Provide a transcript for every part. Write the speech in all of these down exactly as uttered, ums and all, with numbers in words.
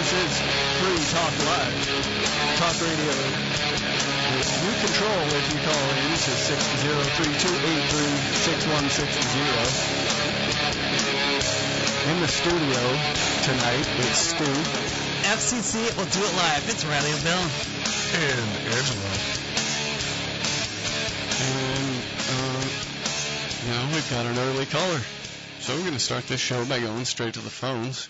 This is Free Talk Live. Talk radio. You control if you call in to six zero three two eight three six one six zero. In the studio tonight, it's Stu. F C C will do it live. It's Riley Bill. And Angelo. And, uh, now we've got an early caller. So we're going to start this show by going straight to the phones.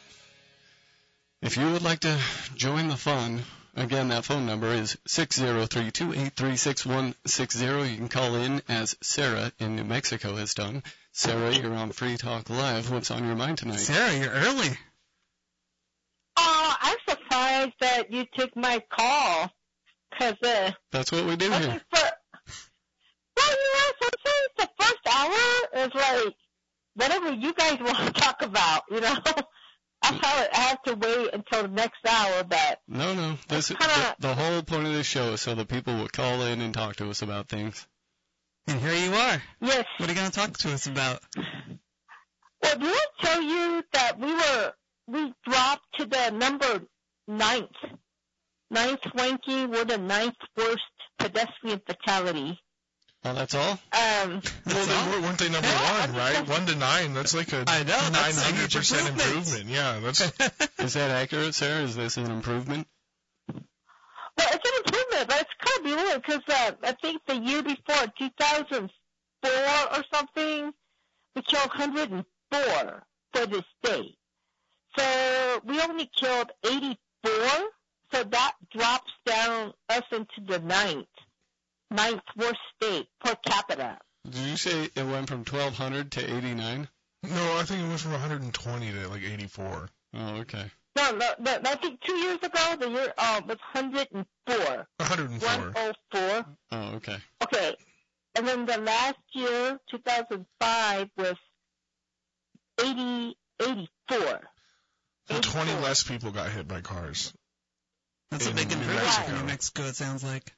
If you would like to join the fun, again, that phone number is six zero three two eight three six one six zero. You can call in as Sarah in New Mexico has done. Sarah, you're on Free Talk Live. What's on your mind tonight? Sarah, you're early. Oh, I'm surprised that you took my call. Cause, uh, That's what we do I here. mean, for, well, you know, sometimes the first hour is like whatever you guys want to talk about, you know. I have, I have to wait until the next hour, but... No, no. This, kinda, the, the whole point of this show is so that people will call in and talk to us about things. And here you are. Yes. What are you going to talk to us about? Well, did I tell you that we were, we dropped to the number ninth, ninth ranking, we're the ninth worst pedestrian fatality. Oh, that's all? Um, Well, they were, weren't they number Yeah, one, right? One to nine. That's like a I know, that's nine a hundred huge percent improvement. improvement. Yeah, that's Is that accurate, Sarah? Is this an improvement? well, it's an improvement, but it's kind of weird because uh, I think the year before, two thousand four or something, we killed one hundred four for the state. So we only killed eighty-four, so that drops down us into the ninth, ninth worst state per capita. Did you say it went from twelve hundred to eighty-nine? no. I think it went from one hundred twenty to like eighty-four. Oh, okay. No, no, no, I think two years ago, the year uh, was one hundred four. one hundred four. one oh four. Oh, okay. Okay. And then the last year, two thousand five, was eighty, eighty-four. So twenty eighty-four. less people got hit by cars. That's a In big New improvement Mexico. in New Mexico, it sounds like.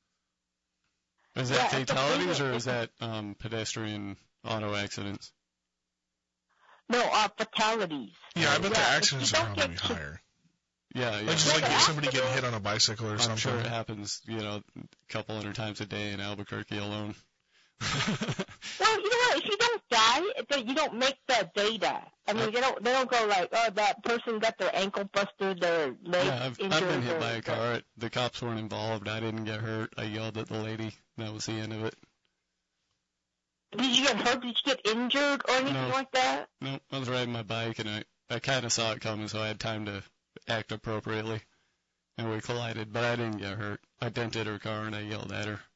Is Yeah, that it's a fatalities big- or is that um, pedestrian auto accidents? No, uh, fatalities. Yeah, I bet the Yeah, if accidents you are don't probably get- higher. Yeah, yeah. Like just like Yeah, the somebody getting accident- hit on a bicycle or I'm something. sure it happens, you know, a couple hundred times a day in Albuquerque alone. Well, you know what? If you don't die, then you don't make the data. I mean, they don't. They don't go like, oh, that person got their ankle busted, their leg Yeah, I've, injured. I've been hit or- by a car. The cops weren't involved. I didn't get hurt. I yelled at the lady. That was the end of it. Did you get hurt? Did you get injured or anything No. like that? Nope, I was riding my bike, and I, I kind of saw it coming, so I had time to act appropriately. And we collided, but I didn't get hurt. I dented her car, and I yelled at her.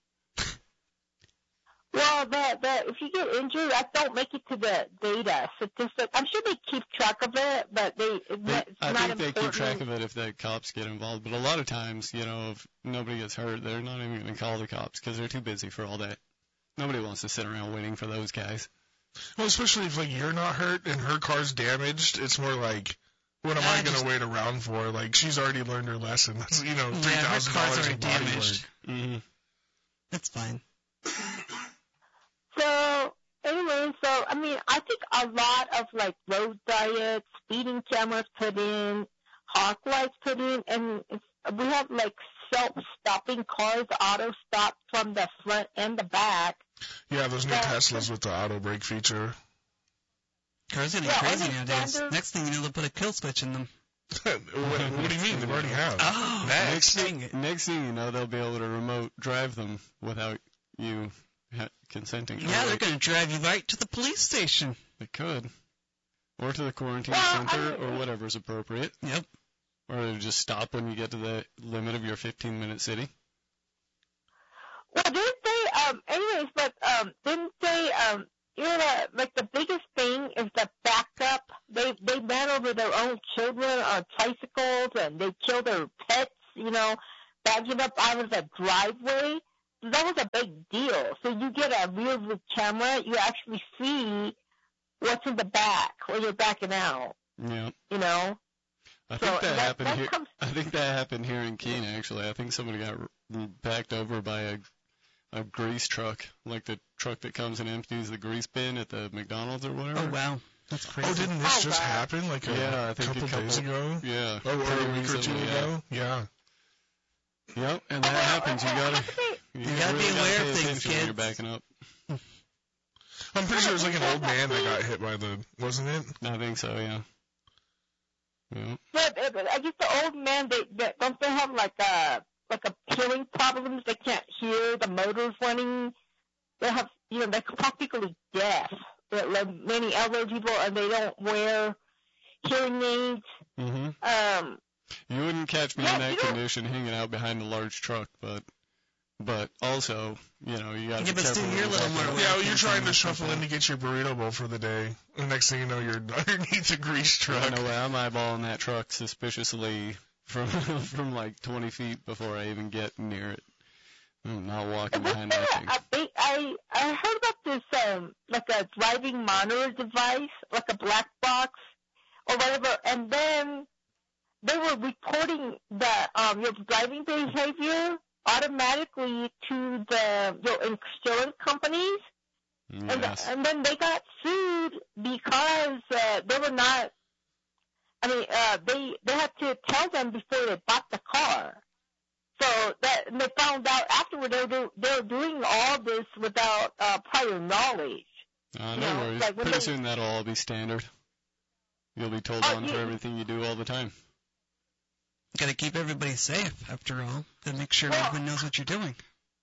Well, that that if you get injured, I don't make it to the data statistic. I'm sure they keep track of it, but they, it, They, it's I not think they important. keep track of it if the cops get involved, but a lot of times, you know, if nobody gets hurt, they're not even going to call the cops because they're too busy for all that. Nobody wants to sit around waiting for those guys. Well, especially if like you're not hurt and her car's damaged, it's more like, what am I I going just- to wait around for? Like she's already learned her lesson. That's you know Yeah, three her thousand car's dollars already in body damaged. work. Mm-hmm. That's fine. So anyway, so I mean, I think a lot of like road diets, speeding cameras put in, hawk lights put in, and it's, we have like self-stopping cars, auto stop from the front and the back. Yeah, those new Yeah. Teslas with the auto brake feature. Cars are getting Yeah, crazy and it's nowadays. standard- Next thing you know, they'll put a kill switch in them. what, what do you mean? They already have. Oh, Next, dang it. next thing you know, they'll be able to remote drive them without you ha- consenting. Yeah, Or they're going to drive you right to the police station. They could. Or to the quarantine Well, center, I- or whatever's appropriate. Yep. Or they'll just stop when you get to the limit of your fifteen-minute city. Well, didn't they, um, anyways, but, um, didn't they, um, you know, that, like the biggest thing is the backup. They, they ran over their own children on tricycles and they killed their pets, you know, backing up out of the driveway. That was a big deal. So you get a rear view camera, you actually see what's in the back when you're backing out, Yeah. you know. I So think that, that- happened that here. comes- I think that happened here in Keene. Actually, I think somebody got r- backed over by a a grease truck, like the truck that comes and empties the grease bin at the McDonald's or whatever. Oh, wow. That's crazy. Oh, didn't this Oh, just God. happen like a Yeah, I think a couple, couple- days ago? Yeah. Oh, or pretty a week or two recently, yeah. ago? Yeah. Yep, and that happens. You gotta, you, You gotta be really aware gotta of pay things, attention when you're kids. backing up. I'm pretty sure it was like an old man that got hit by the, wasn't it? I think so, yeah. Yeah. But, uh, but I guess the old man, they, they don't they have like a like a hearing problems? They can't hear the motors running. They have, you know, they're practically deaf. They're, like many elderly people, and they don't wear hearing aids. hmm Um, You wouldn't catch me Yeah, in that you know- condition hanging out behind a large truck, but but also, you know, you gotta Yeah, be but careful. still, when you're a you little back more up. aware. Yeah, I well, you're can't trying say to much shuffle about in to get your burrito bowl for the day. And next thing you know, you're underneath a grease truck. No way, I'm eyeballing that truck suspiciously from from like twenty feet before I even get near it. I'm not walking Wasn't behind there that thing. a big, I I heard about this um like a driving monitor device, like a black box or whatever, and then they were reporting that um your driving behavior automatically to the your insurance companies, and, Yes. and then they got sued because uh, they were not. I mean, uh, they they had to tell them before they bought the car. So that and they found out afterward they were do, they were doing all this without uh, prior knowledge. Uh, you no know, worries. like when Pretty they- soon that'll all be standard. You'll be told Oh, on for you- everything you do all the time. Gotta keep everybody safe, after all. Gotta make sure Well- everyone knows what you're doing.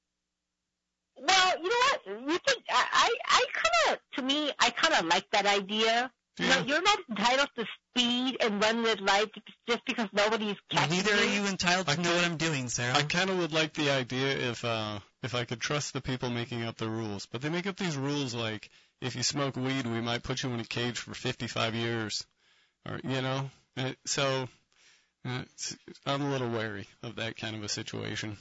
Well, you know what? You think I I, I kind of to me I kind of like that idea. You know, Yeah. you're not entitled to speed and run red lights just because nobody's catching Neither are you entitled to I know can't- what I'm doing, Sarah. I kind of would like the idea if uh, if I could trust the people making up the rules. But they make up these rules like if you smoke weed, we might put you in a cage for fifty-five years, or you know. It, so uh, it's, I'm a little wary of that kind of a situation.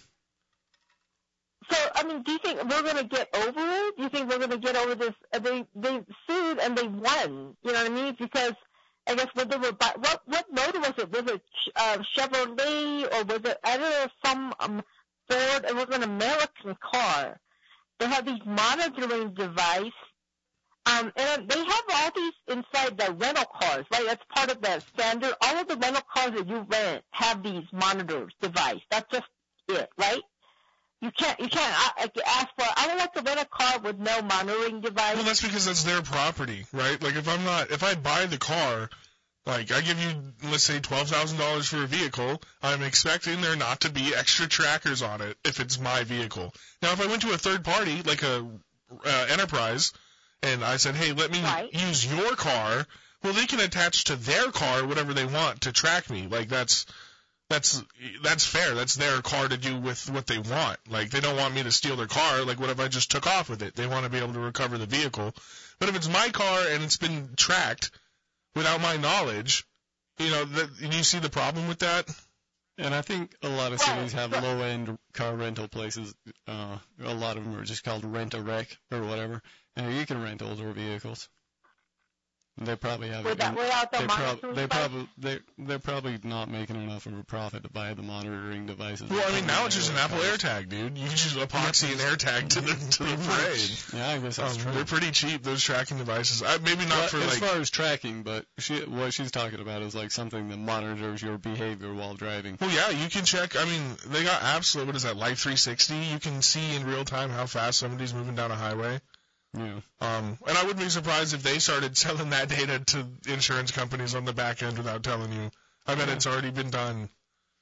So, I mean, do you think we're going to get over it? Do you think we're going to get over this? Uh, They they sued and they won. You know what I mean? Because I guess when they were buy, what what motor was it? Was it uh, Chevrolet or was it I don't know some um, Ford? It was an American car. They have these monitoring device, um, and they have all these inside the rental cars, right? That's part of the standard. All of the rental cars that you rent have these monitors device. That's just it, right? You can't, you can't uh, ask for, I would like to rent a car with no monitoring device. Well, that's because that's their property, right? Like, if I'm not, if I buy the car, like, I give you, let's say, twelve thousand dollars for a vehicle, I'm expecting there not to be extra trackers on it if it's my vehicle. Now, if I went to a third party, like a uh, enterprise, and I said, hey, let me Right. use your car, well, they can attach to their car whatever they want to track me. Like, that's, that's, that's fair. That's their car to do with what they want. Like, they don't want me to steal their car. Like, what if I just took off with it? They want to be able to recover the vehicle. But if it's my car and it's been tracked without my knowledge, you know, that, you see the problem with that? And I think a lot of Right, cities have but- low-end car rental places. Uh, a lot of them are just called rent-a-wreck or whatever. And you can rent older vehicles. They probably have it. without, in- without the they, prob- monitoring they device. probably they they're probably not making enough of a profit to buy the monitoring devices. Well, I mean, They now it's just an Apple cars. AirTag, dude. You can just epoxy an AirTag to the to the parade. Yeah, I guess that's Um, true. they're pretty cheap, those tracking devices. I, maybe not Well, for as like. far as tracking, but she, what she's talking about is like something that monitors your behavior while driving. Well, yeah, you can check. I mean, they got apps. What is that? Life three sixty. You can see in real time how fast somebody's moving down a highway. Yeah. Um, and I wouldn't be surprised if they started selling that data to insurance companies on the back end without telling you. I bet Yeah. it's already been done.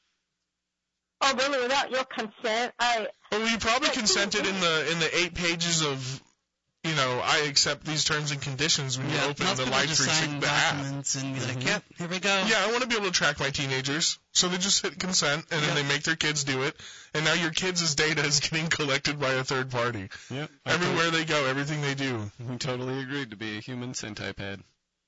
Oh, really? Without your consent? I. Well, you probably But- consented in the in the eight pages of, you know, I accept these terms and conditions when you Yeah, open most the people Life just three sixty sign the app. documents and be like, Mhm. yep, here we go. Yeah, I want to be able to track my teenagers. So they just hit consent, and then Yeah. they make their kids do it. And now your kids' data is getting collected by a third party. Yep. I Everywhere they go, everything they do. to- totally agreed to be a human centipede.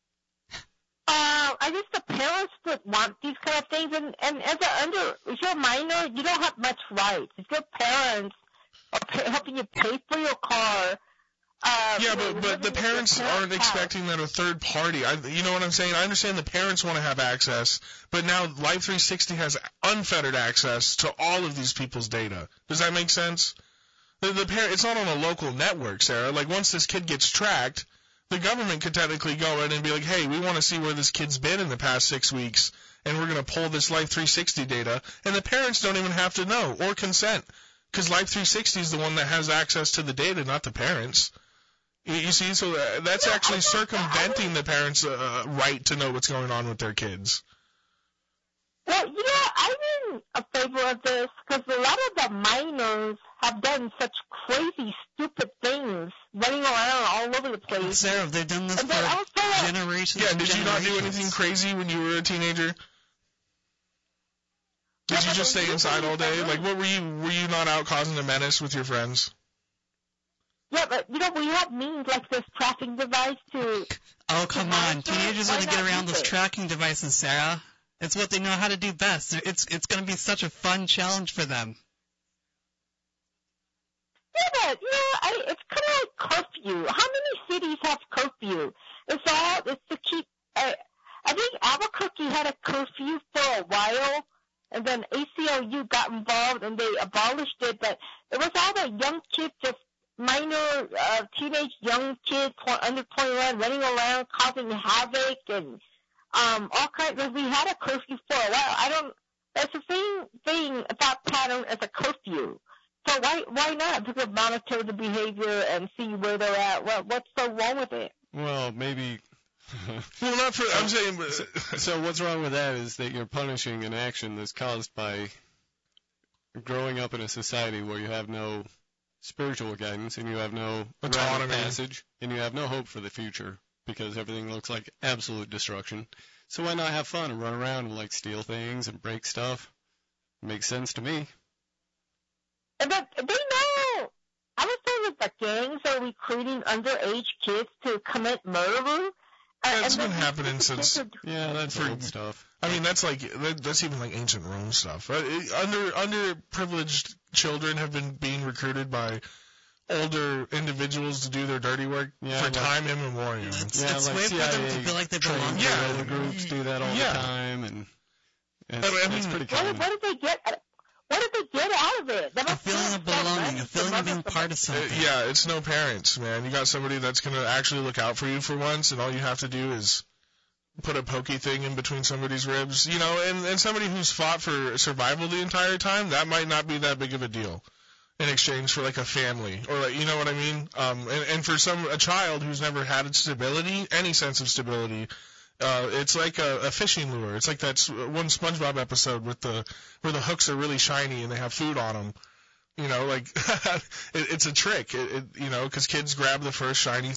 Uh, I guess the parents would want these kind of things, and, and as a under, if you're a minor, you don't have much rights. If your parents are pay, helping you pay for your car, uh, Yeah, you know, but you're but the living in your parents parents' aren't house. expecting that a third party. I, you know what I'm saying? I understand the parents want to have access, but now Life three sixty has unfettered access to all of these people's data. Does that make sense? The, the par- it's not on a local network, Sarah. Like once this kid gets tracked, the government could technically go in and be like, hey, we want to see where this kid's been in the past six weeks, and we're going to pull this Life three sixty data, and the parents don't even have to know or consent, because Life three sixty is the one that has access to the data, not the parents. You, you see, so that's actually circumventing the parents' uh, right to know what's going on with their kids. Well, you know, I'm in a favor of this because a lot of the minors have done such crazy, stupid things, running around all over the place. Sarah, they've done this And then for also- generations. Yeah, and did you not do generations. anything crazy when you were a teenager? Did Yeah, you but just those stay inside all day? people- Like, what were you? Were you not out causing a menace with your friends? Yeah, but, you know, we have means like this tracking device to... Oh, come Why on. not? Teenagers Why want to get not around use those it? tracking devices, Sarah. It's what they know how to do best. It's it's going to be such a fun challenge for them. Yeah, but, you know, I, it's kind of like curfew. How many cities have curfew? It's all, it's to keep, uh, I think Albuquerque had a curfew for a while, and then A C L U got involved and they abolished it, but it was all the young kids, just minor, uh, teenage young kids, tw- under twenty-one, running around causing havoc and, um, all kinds of, we had a curfew for a while. I don't, that's the same thing about pattern as a curfew. So why why not? Because monitor the behavior and see where they're at. Well, what's so wrong with it? Well, maybe. Well, not for. I'm saying. but- So what's wrong with that is that you're punishing an action that's caused by growing up in a society where you have no spiritual guidance and you have no rite of Autonomy. passage and you have no hope for the future because everything looks like absolute destruction. So why not have fun and run around and like steal things and break stuff? Makes sense to me. And but they know. I was told that the gangs are recruiting underage kids to commit murder. Uh, That's and been then happening these kids since- are- Yeah, that's For- old stuff. I mean, that's like that, that's even like ancient Rome stuff. Right? It- Under underprivileged children have been being recruited by older individuals to do their dirty work Yeah, for like- time immemorial. It's, Yeah, it's like way for them to C I A feel like they trained belong. Yeah. guerrilla groups do that all Yeah. the time, and it's, I mean, it's pretty What, common. what did they get? What did they get out of it? They A must feeling feel of belonging, so a feeling of being nice. part of Uh, something. yeah, it's no parents, man. You got somebody that's gonna actually look out for you for once, and all you have to do is put a pokey thing in between somebody's ribs, you know. And and somebody who's fought for survival the entire time, that might not be that big of a deal in exchange for like a family or like, you know what I mean. Um, and and for some a child who's never had stability, any sense of stability. Uh, it's like a, a fishing lure. It's like that s- one SpongeBob episode with the where the hooks are really shiny and they have food on them. You know, like it, it's a trick. It, it, you know, because kids grab the first shiny